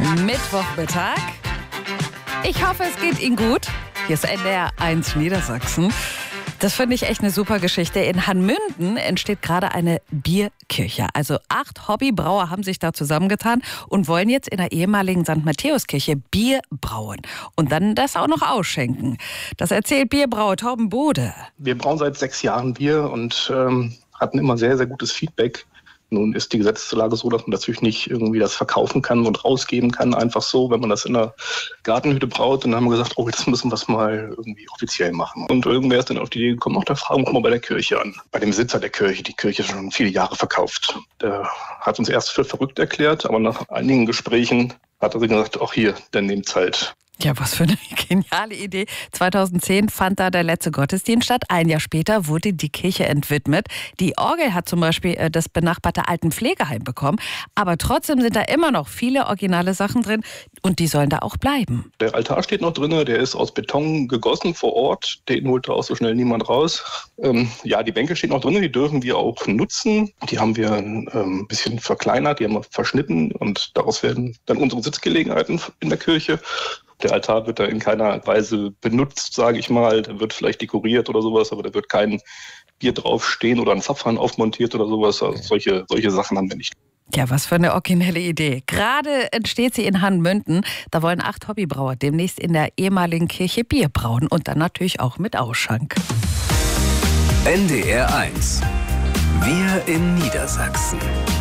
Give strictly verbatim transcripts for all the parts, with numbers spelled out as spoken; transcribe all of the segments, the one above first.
Mittwochmittag. Ich hoffe, es geht Ihnen gut. Hier ist N D R eins Niedersachsen. Das finde ich echt eine super Geschichte. In Hanmünden entsteht gerade eine Bierkirche. Also acht Hobbybrauer haben sich da zusammengetan und wollen jetzt in der ehemaligen Sankt Matthäuskirche Bier brauen. Und dann das auch noch ausschenken. Das erzählt Bierbrauer Torben Bode. Wir brauen seit sechs Jahren Bier und ähm, hatten immer sehr, sehr gutes Feedback. Nun ist die Gesetzeslage so, dass man natürlich nicht irgendwie das verkaufen kann und rausgeben kann, einfach so, wenn man das in der Gartenhütte braut. Und dann haben wir gesagt, oh, jetzt müssen wir es mal irgendwie offiziell machen. Und irgendwer ist dann auf die Idee gekommen, auch da fragen wir mal bei der Kirche an. Bei dem Besitzer der Kirche, die Kirche ist schon viele Jahre verkauft. Der hat uns erst für verrückt erklärt, aber nach einigen Gesprächen hat er sich gesagt, auch hier, dann nehmt's halt. Ja, was für eine geniale Idee. zweitausendzehn fand da der letzte Gottesdienst statt. Ein Jahr später wurde die Kirche entwidmet. Die Orgel hat zum Beispiel das benachbarte Altenpflegeheim bekommen. Aber trotzdem sind da immer noch viele originale Sachen drin und die sollen da auch bleiben. Der Altar steht noch drin, der ist aus Beton gegossen vor Ort. Den holt da auch so schnell niemand raus. Ähm, ja, die Bänke stehen noch drin, die dürfen wir auch nutzen. Die haben wir ein ähm, bisschen verkleinert, die haben wir verschnitten und daraus werden dann unsere Sitzgelegenheiten in der Kirche. Der Altar wird da in keiner Weise benutzt, sage ich mal. Der wird vielleicht dekoriert oder sowas, aber da wird kein Bier draufstehen oder ein Zapfhahn aufmontiert oder sowas. Also solche, solche Sachen haben wir nicht. Ja, was für eine originelle Idee. Gerade entsteht sie in Hanmünden. Da wollen acht Hobbybrauer demnächst in der ehemaligen Kirche Bier brauen und dann natürlich auch mit Ausschank. N D R eins. Wir in Niedersachsen.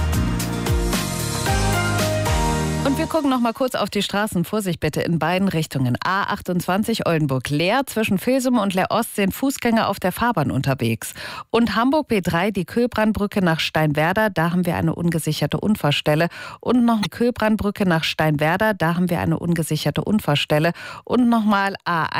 Und wir gucken noch mal kurz auf die Straßen. Vorsicht bitte in beiden Richtungen. A achtundzwanzig Oldenburg leer. Zwischen Vilsum und Leost sind Fußgänger auf der Fahrbahn unterwegs. Und Hamburg B drei, die Köbrandbrücke nach Steinwerder. Da haben wir eine ungesicherte Unfallstelle. Und noch die Köbrandbrücke nach Steinwerder. Da haben wir eine ungesicherte Unfallstelle. Und nochmal A